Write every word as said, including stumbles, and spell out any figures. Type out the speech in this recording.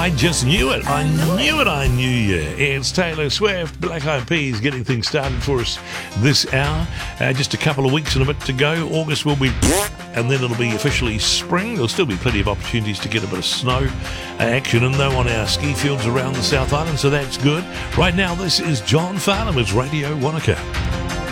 I just knew it. I knew it. I knew you. It's Taylor Swift, Black Eyed Peas, getting things started for us this hour. Uh, just a couple of weeks and a bit to go. August will be, and then it'll be officially spring. There'll still be plenty of opportunities to get a bit of snow action in though on our ski fields around the South Island, so that's good. Right now, this is John Farnham with Radio Wanaka.